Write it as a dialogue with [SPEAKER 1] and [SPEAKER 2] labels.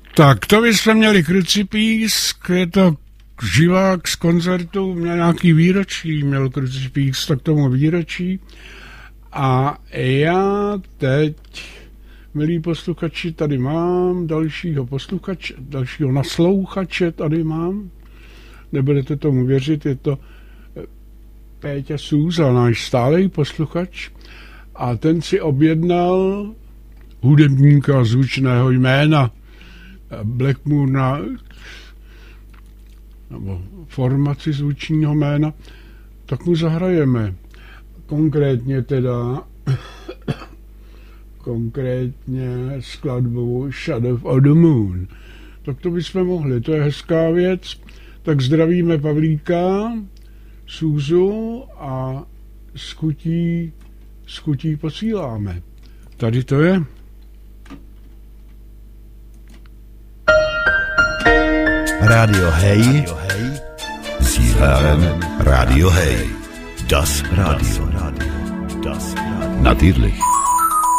[SPEAKER 1] Tak to bychom měli Krucipísk, je to živák z koncertu, měl nějaký výročí, měl Krucipísk, tak tomu výročí. A já teď, milí posluchači, tady mám dalšího naslouchače tady mám. Nebudete tomu věřit, je to Péťa Souza, náš stálej posluchač. A ten si objednal hudebníka zvučného jména Blackmoor nebo formaci zvučního jména, tak mu zahrajeme. Konkrétně skladbu Shadow of the Moon. Tak to bychom mohli, to je hezká věc. Tak zdravíme Pavlíka, Súzu a s chutí posíláme. Tady to je.
[SPEAKER 2] Radio Hey, Sie hören Radio Hey, das Radio. Natürlich.